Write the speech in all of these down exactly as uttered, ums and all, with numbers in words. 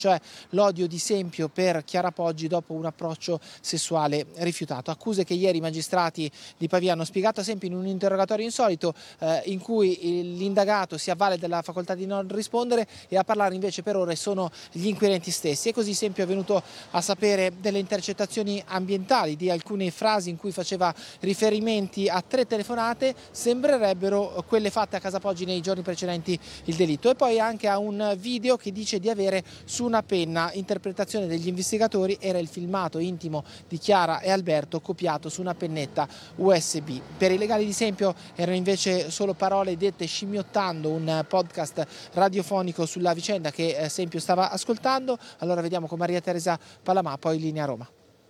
cioè l'odio di Sempio per Chiara Poggi dopo un approccio sessuale rifiutato. Accuse che ieri i magistrati di Pavia hanno spiegato a Sempio in un interrogatorio insolito eh, in cui l'indagato si avvale della facoltà di non rispondere, e a parlare invece per ore sono gli inquirenti stessi. E così Sempio è venuto a sapere delle intercettazioni ambientali, di alcune frasi in cui faceva riferimenti a tre telefonate, sembrerebbero quelle fatte a casa Poggi nei giorni precedenti il delitto, e poi anche a un video che dice di avere su una penna. Interpretazione degli investigatori: era il filmato intimo di Chiara e Alberto copiato su una pennetta U S B. Per i legali di Sempio erano invece solo parole dette scimmiottando un podcast radiofonico sulla vicenda che Sempio stava ascoltando. Allora vediamo con Maria Teresa Palamà, poi linea Roma.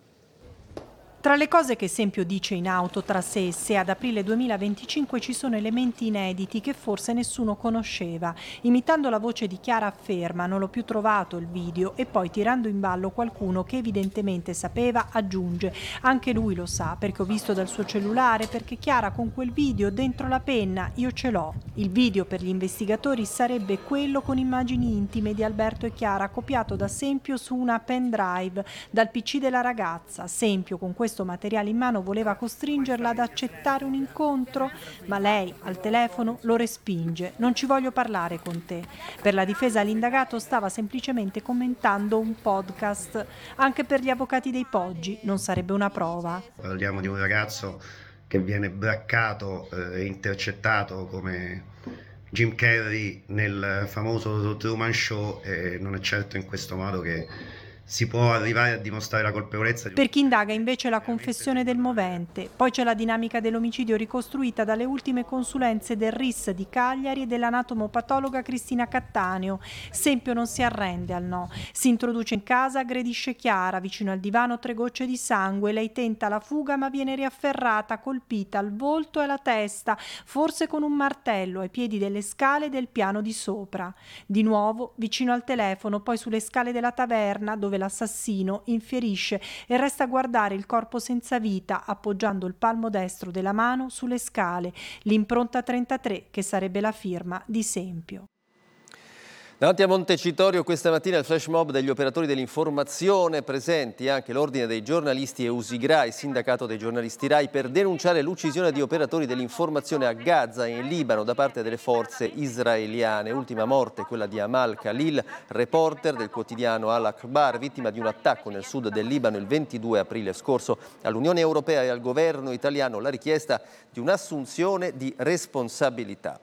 Tra le cose che Sempio dice in auto tra sé e sé ad aprile duemilaventicinque ci sono elementi inediti che forse nessuno conosceva. Imitando la voce di Chiara afferma: non l'ho più trovato il video, e poi tirando in ballo qualcuno che evidentemente sapeva aggiunge: anche lui lo sa perché ho visto dal suo cellulare, perché Chiara con quel video dentro la penna io ce l'ho. Il video per gli investigatori sarebbe quello con immagini intime di Alberto e Chiara copiato da Sempio su una pen drive dal P C della ragazza. Sempio con questo questo materiale in mano voleva costringerla ad accettare un incontro, ma lei al telefono lo respinge: non ci voglio parlare con te. Per la difesa l'indagato stava semplicemente commentando un podcast. Anche per gli avvocati dei Poggi non sarebbe una prova. Parliamo di un ragazzo che viene braccato e eh, intercettato come Jim Carrey nel famoso The Truman Show, e non è certo in questo modo che si può arrivare a dimostrare la colpevolezza. Per chi indaga invece la confessione del movente. Poi c'è la dinamica dell'omicidio ricostruita dalle ultime consulenze del R I S di Cagliari e dell'anatomopatologa Cristina Cattaneo. Sempio non si arrende al no. Si introduce in casa, aggredisce Chiara, vicino al divano tre gocce di sangue. Lei tenta la fuga ma viene riafferrata, colpita al volto e alla testa, forse con un martello, ai piedi delle scale del piano di sopra. Di nuovo vicino al telefono, poi sulle scale della taverna, dove l'assassino infierisce e resta a guardare il corpo senza vita, appoggiando il palmo destro della mano sulle scale, l'impronta trentatré che sarebbe la firma di Sempio. Davanti a Montecitorio questa mattina il flash mob degli operatori dell'informazione, presenti anche l'Ordine dei giornalisti e Usigra, il sindacato dei giornalisti RAI, per denunciare l'uccisione di operatori dell'informazione a Gaza e in Libano da parte delle forze israeliane. Ultima morte quella di Amal Khalil, reporter del quotidiano Al-Akhbar, vittima di un attacco nel sud del Libano il ventidue aprile scorso. All'Unione Europea e al governo italiano la richiesta di un'assunzione di responsabilità.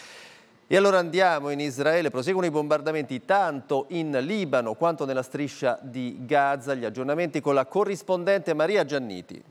E allora andiamo in Israele, proseguono i bombardamenti tanto in Libano quanto nella striscia di Gaza. Gli aggiornamenti con la corrispondente Maria Gianniti.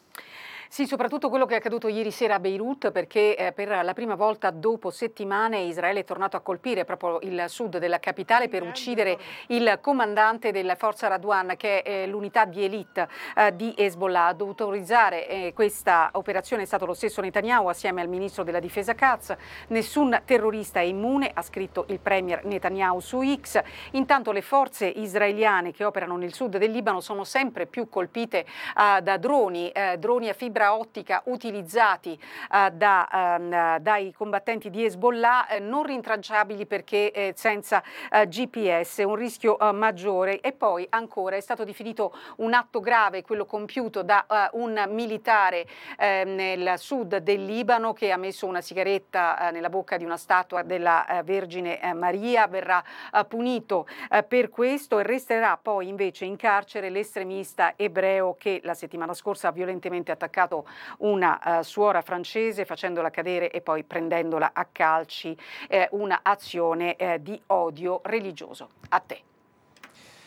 Sì, soprattutto quello che è accaduto ieri sera a Beirut, perché eh, per la prima volta dopo settimane Israele è tornato a colpire proprio il sud della capitale per uccidere il comandante della forza Radwan, che è eh, l'unità di elite eh, di Hezbollah. Ha dovuto autorizzare eh, questa operazione, è stato lo stesso Netanyahu assieme al ministro della difesa Katz. Nessun terrorista è immune, ha scritto il premier Netanyahu su X. Intanto le forze israeliane che operano nel sud del Libano sono sempre più colpite eh, da droni, eh, droni a fibra ottica utilizzati uh, da, uh, dai combattenti di Hezbollah, eh, non rintracciabili perché eh, senza uh, G P S, un rischio uh, maggiore. E poi ancora è stato definito un atto grave quello compiuto da uh, un militare eh, nel sud del Libano che ha messo una sigaretta uh, nella bocca di una statua della uh, Vergine uh, Maria. Verrà uh, punito uh, per questo, e resterà poi invece in carcere l'estremista ebreo che la settimana scorsa ha violentemente attaccato una uh, suora francese facendola cadere e poi prendendola a calci, eh, una azione eh, di odio religioso. A te.